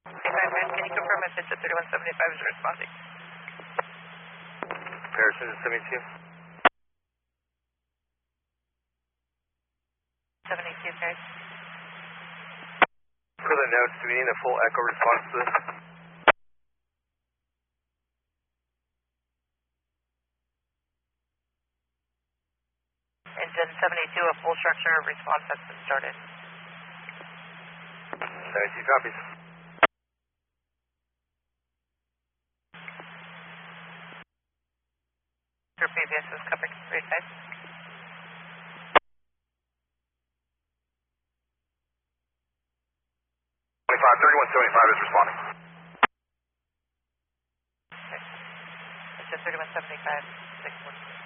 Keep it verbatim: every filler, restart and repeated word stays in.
seventy-five, can you confirm if it's a thirty-one seventy-five is responding? Harrison is seventy-two. seventy-two, guys. For the notes, do we need a full echo response to this? And then seventy-two, a full structure response has been started. seventy-two copies. Group A B S is covering three five. twenty-five, thirty-one seventy-five is responding. Okay. It's a thirty-one seventy-five, six one.